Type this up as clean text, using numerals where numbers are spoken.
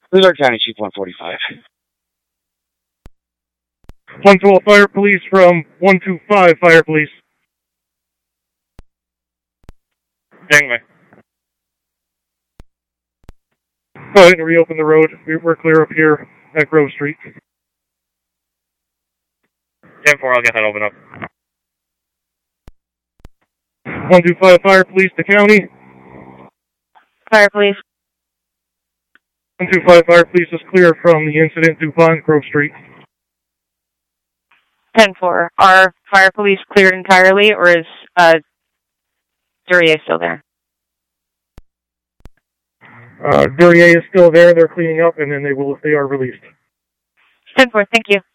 Who's our County Chief 145? 112 Fire Police from 125 Fire Police. Gangway. Go ahead and reopen the road. We're clear up here at Grove Street. 10-4, I'll get that open up. 125 Fire Police to County. Fire Police. 125 Fire Police is clear from the incident DuPont, Grove Street. 10-4. Are Fire Police cleared entirely, or is Duryea still there? Duryea is still there. They're cleaning up, and then they will if they are released. 10-4, thank you.